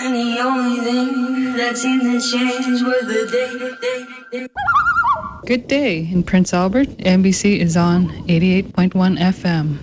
And the only thing that seemed to change was the day. Good day in Prince Albert. NBC is on 88.1 FM.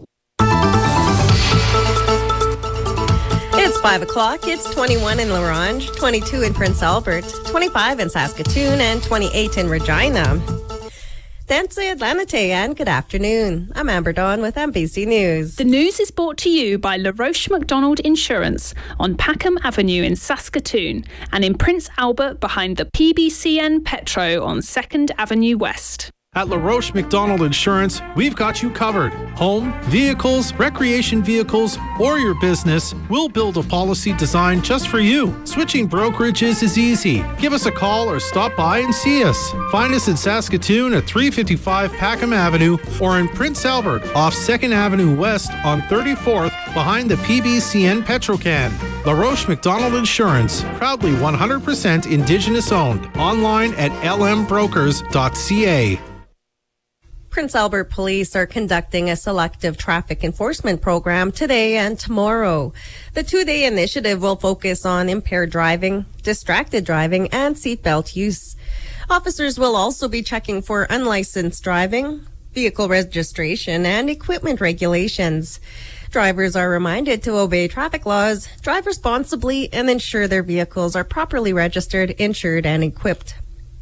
It's 5 o'clock. It's 21 in La Ronge, 22 in Prince Albert, 25 in Saskatoon, and 28 in Regina. Dance Atlanite, and good afternoon. I'm Amber Dawn with NBC News. The news is brought to you by La Roche McDonald Insurance on Packham Avenue in Saskatoon and in Prince Albert behind the PBCN Petro on 2nd Avenue West. At La Roche McDonald Insurance, we've got you covered. Home, vehicles, recreation vehicles, or your business, we'll build a policy designed just for you. Switching brokerages is easy. Give us a call or stop by and see us. Find us in Saskatoon at 355 Packham Avenue or in Prince Albert off 2nd Avenue West on 34th behind the PBCN Petrocan. La Roche McDonald Insurance, proudly 100% Indigenous owned. Online at lmbrokers.ca. Prince Albert Police are conducting a selective traffic enforcement program today and tomorrow. The two-day initiative will focus on impaired driving, distracted driving, and seatbelt use. Officers will also be checking for unlicensed driving, vehicle registration, and equipment regulations. Drivers are reminded to obey traffic laws, drive responsibly, and ensure their vehicles are properly registered, insured, and equipped.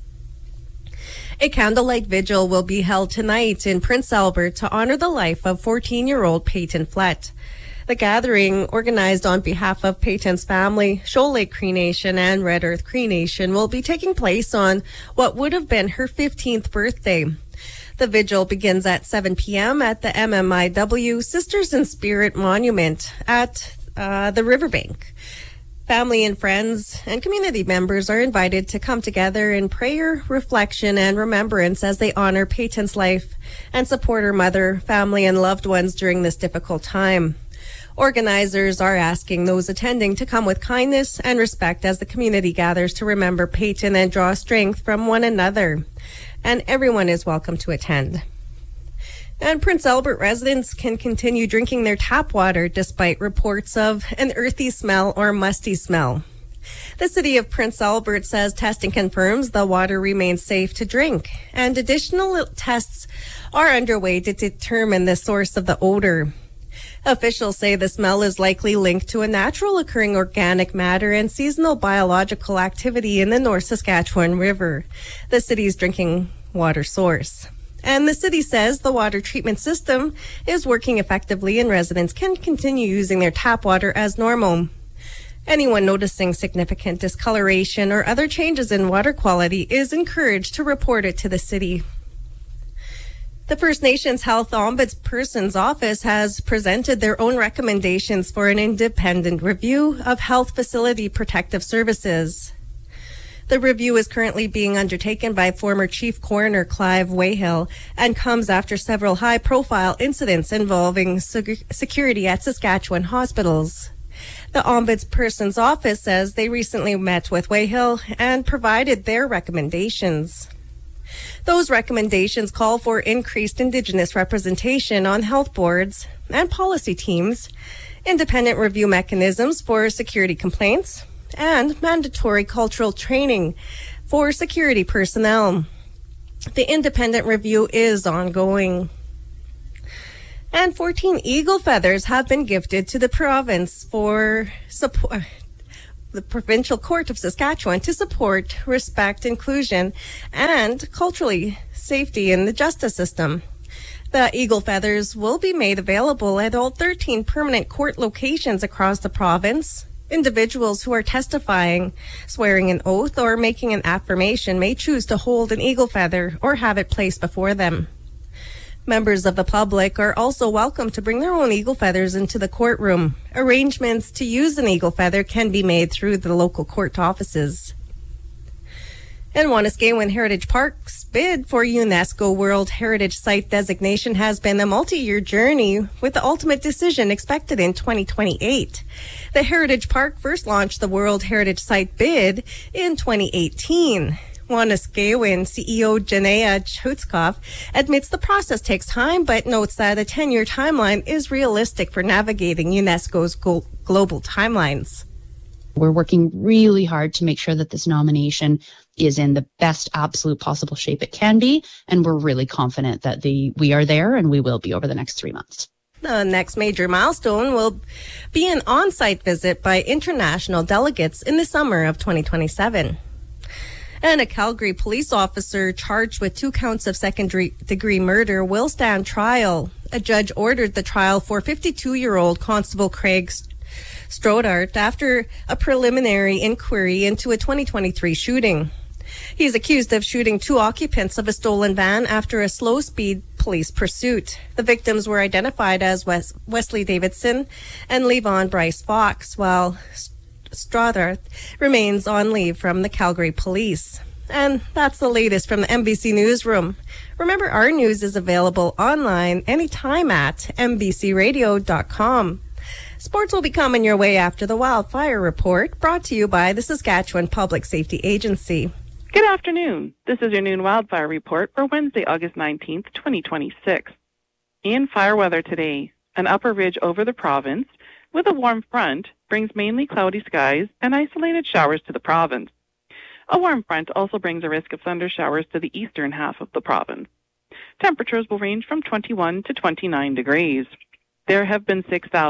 A candlelight vigil will be held tonight in Prince Albert to honor the life of 14-year-old Peyton Flett. The gathering, organized on behalf of Peyton's family, Shoal Lake Cree Nation, and Red Earth Cree Nation, will be taking place on what would have been her 15th birthday. The vigil begins at 7 p.m. at the MMIW Sisters in Spirit Monument at the riverbank. Family and friends and community members are invited to come together in prayer, reflection, and remembrance as they honor Peyton's life and support her mother, family, and loved ones during this difficult time. Organizers are asking those attending to come with kindness and respect as the community gathers to remember Peyton and draw strength from one another. And everyone is welcome to attend. And Prince Albert residents can continue drinking their tap water despite reports of an earthy smell or musty smell. The city of Prince Albert says testing confirms the water remains safe to drink, and additional tests are underway to determine the source of the odor. Officials say the smell is likely linked to a natural occurring organic matter and seasonal biological activity in the North Saskatchewan River, the city's drinking water source. And the city says the water treatment system is working effectively and residents can continue using their tap water as normal. Anyone noticing significant discoloration or other changes in water quality is encouraged to report it to the city. The First Nations Health Ombudsperson's Office has presented their own recommendations for an independent review of health facility protective services. The review is currently being undertaken by former Chief Coroner Clive Wayhill and comes after several high-profile incidents involving security at Saskatchewan hospitals. The Ombudsperson's Office says they recently met with Wayhill and provided their recommendations. Those recommendations call for increased Indigenous representation on health boards and policy teams, independent review mechanisms for security complaints, and mandatory cultural training for security personnel. The independent review is ongoing. And 14 eagle feathers have been gifted to the province for support. The Provincial Court of Saskatchewan to support respect, inclusion, and culturally safety in the justice system. The eagle feathers will be made available at all 13 permanent court locations across the province. Individuals who are testifying, swearing an oath, or making an affirmation may choose to hold an eagle feather or have it placed before them. Members of the public are also welcome to bring their own eagle feathers into the courtroom. Arrangements to use an eagle feather can be made through the local court offices. And Wanuskewin Heritage Park's bid for UNESCO World Heritage Site designation has been a multi-year journey, with the ultimate decision expected in 2028. The Heritage Park first launched the World Heritage Site bid in 2018. Wanuskewin CEO Janea Chutskov admits the process takes time, but notes that a 10-year timeline is realistic for navigating UNESCO's global timelines. We're working really hard to make sure that this nomination is in the best absolute possible shape it can be, and we're really confident that we are there and we will be over the next 3 months. The next major milestone will be an on-site visit by international delegates in the summer of 2027. And a Calgary police officer charged with 2 counts of second-degree murder will stand trial. A judge ordered the trial for 52-year-old Constable Craig Strodart after a preliminary inquiry into a 2023 shooting. He's accused of shooting 2 occupants of a stolen van after a slow-speed police pursuit. The victims were identified as Wesley Davidson and Levon Bryce Fox, while Strodart remains on leave from the Calgary Police. And that's the latest from the MBC Newsroom. Remember, our news is available online anytime at mbcradio.com. Sports will be coming your way after the Wildfire Report, brought to you by the Saskatchewan Public Safety Agency. Good afternoon. This is your noon wildfire report for Wednesday, August 19th, 2026. In fire weather today, an upper ridge over the province with a warm front brings mainly cloudy skies and isolated showers to the province. A warm front also brings a risk of thunder showers to the eastern half of the province. Temperatures will range from 21 to 29 degrees. There have been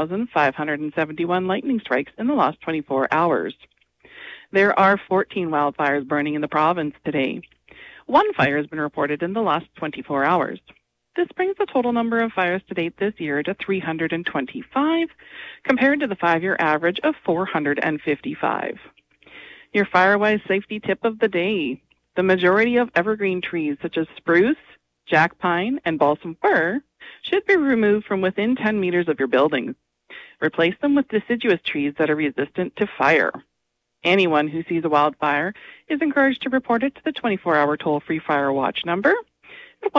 6,571 lightning strikes in the last 24 hours. There are 14 wildfires burning in the province today. 1 fire has been reported in the last 24 hours. This brings the total number of fires to date this year to 325, compared to the 5-year average of 455. Your fire-wise safety tip of the day: the majority of evergreen trees such as spruce, jack pine, and balsam fir should be removed from within 10 meters of your buildings. Replace them with deciduous trees that are resistant to fire. Anyone who sees a wildfire is encouraged to report it to the 24-hour toll-free fire watch number at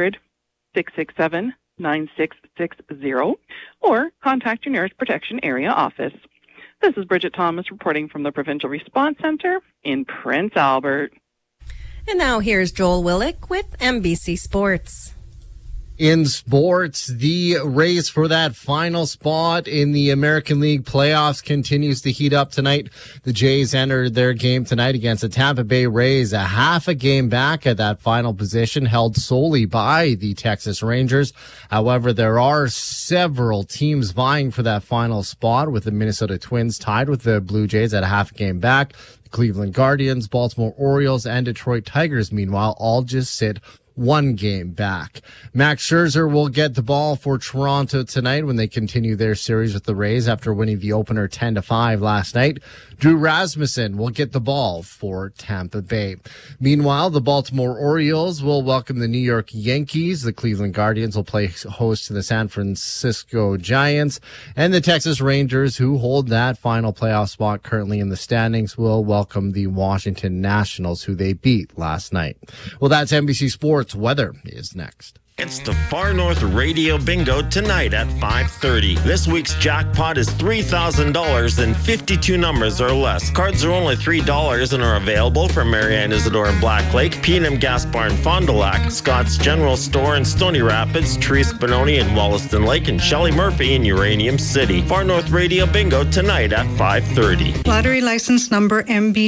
1-800-667-9660 or contact your nearest protection area office. This is Bridget Thomas reporting from the Provincial Response Centre in Prince Albert. And now here's Joel Willick with MBC Sports. In sports, the race for that final spot in the American League playoffs continues to heat up tonight. The Jays entered their game tonight against the Tampa Bay Rays, a half a game back at that final position, held solely by the Texas Rangers. However, there are several teams vying for that final spot, with the Minnesota Twins tied with the Blue Jays at a half a game back. The Cleveland Guardians, Baltimore Orioles, and Detroit Tigers, meanwhile, all just sit 1 game back. Max Scherzer will get the ball for Toronto tonight when they continue their series with the Rays after winning the opener 10-5 last night. Drew Rasmussen will get the ball for Tampa Bay. Meanwhile, the Baltimore Orioles will welcome the New York Yankees. The Cleveland Guardians will play host to the San Francisco Giants. And the Texas Rangers, who hold that final playoff spot currently in the standings, will welcome the Washington Nationals, who they beat last night. Well, that's NBC Sports. Weather is next. It's the Far North Radio Bingo tonight at 5:30. This week's jackpot is $3,000 and 52 numbers or less. Cards are only $3 and are available from Marianne Isidore in Black Lake, P&M Gas Bar in Fond du Lac, Scott's General Store in Stony Rapids, Therese Benoni in Wollaston Lake, and Shelley Murphy in Uranium City. Far North Radio Bingo tonight at 5:30. Lottery license number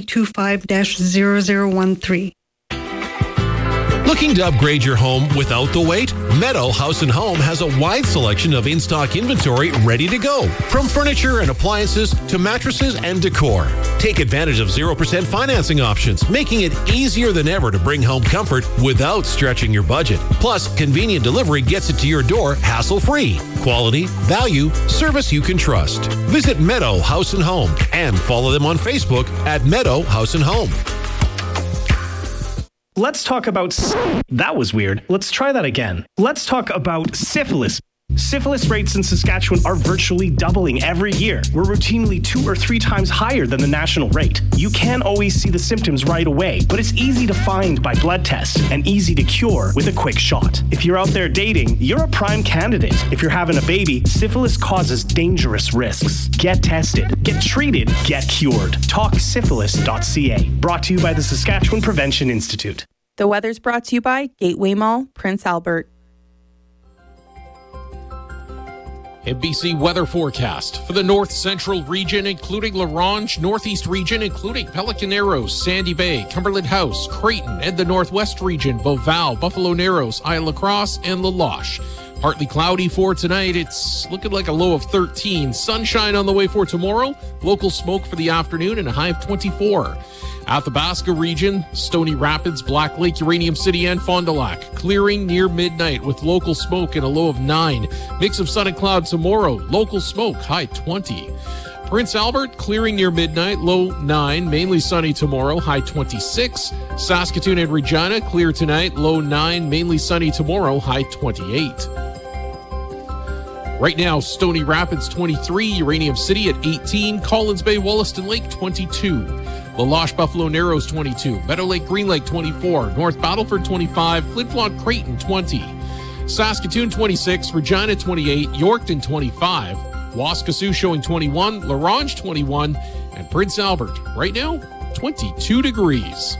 MB25-0013. Looking to upgrade your home without the wait? Meadow House & Home has a wide selection of in-stock inventory ready to go. From furniture and appliances to mattresses and decor. Take advantage of 0% financing options, making it easier than ever to bring home comfort without stretching your budget. Plus, convenient delivery gets it to your door hassle-free. Quality, value, service you can trust. Visit Meadow House & Home and follow them on Facebook at Meadow House & Home. Let's talk about... That was weird. Let's try that again. Let's talk about syphilis. Syphilis rates in Saskatchewan are virtually doubling every year. We're routinely 2 or 3 times higher than the national rate. You can't always see the symptoms right away, but it's easy to find by blood test and easy to cure with a quick shot. If you're out there dating, you're a prime candidate. If you're having a baby, syphilis causes dangerous risks. Get tested, get treated, get cured. TalkSyphilis.ca. Brought to you by the Saskatchewan Prevention Institute. The weather's brought to you by Gateway Mall, Prince Albert. NBC weather forecast for the north central region, including La Ronge, northeast region, including Pelican Narrows, Sandy Bay, Cumberland House, Creighton, and the northwest region, Beauval, Buffalo Narrows, Isle La Crosse, and La Loche. Partly cloudy for tonight. It's looking like a low of 13. Sunshine on the way for tomorrow. Local smoke for the afternoon and a high of 24. Athabasca region, Stony Rapids, Black Lake, Uranium City, and Fond du Lac. Clearing near midnight with local smoke and a low of 9. Mix of sun and cloud tomorrow. Local smoke, high 20. Prince Albert, clearing near midnight, low 9. Mainly sunny tomorrow, high 26. Saskatoon and Regina, clear tonight, low 9. Mainly sunny tomorrow, high 28. Right now, Stony Rapids 23, Uranium City at 18, Collins Bay, Wollaston Lake 22, La Loche, Buffalo Narrows 22, Meadow Lake, Green Lake 24, North Battleford 25, Flin-Flon, Creighton 20, Saskatoon 26, Regina 28, Yorkton 25, Waskesiu showing 21, La Ronge 21, and Prince Albert right now 22 degrees.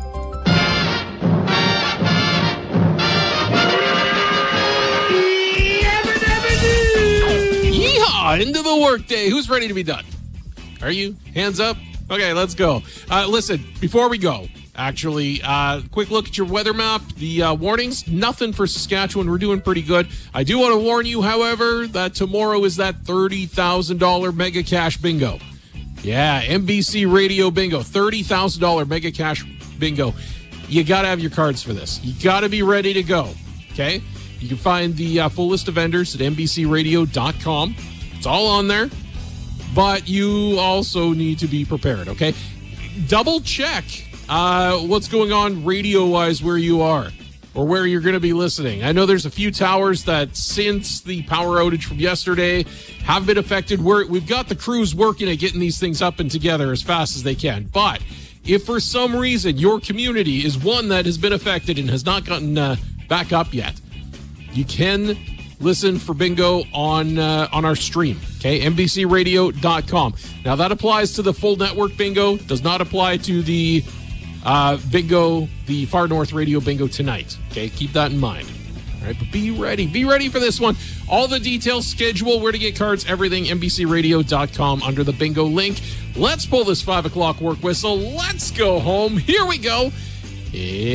Into the workday. Who's ready to be done? Are you? Hands up? Okay, let's go. Listen, before we go, actually, quick look at your weather map. The warnings, nothing for Saskatchewan. We're doing pretty good. I do want to warn you, however, that tomorrow is that $30,000 mega cash bingo. Yeah, NBC Radio bingo, $30,000 mega cash bingo. You got to have your cards for this. You got to be ready to go, okay? You can find the full list of vendors at NBCRadio.com. It's all on there, but you also need to be prepared, okay? Double check what's going on radio-wise where you are or where you're going to be listening. I know there's a few towers that since the power outage from yesterday have been affected. We've got the crews working at getting these things up and together as fast as they can. But if for some reason your community is one that has been affected and has not gotten back up yet, you can listen for bingo on our stream, okay? NBCRadio.com. Now, that applies to the full network bingo. Does not apply to the bingo, the Far North Radio bingo tonight, okay? Keep that in mind. All right, but be ready. Be ready for this one. All the details, schedule, where to get cards, everything, NBCRadio.com under the bingo link. Let's pull this 5 o'clock work whistle. Let's go home. Here we go.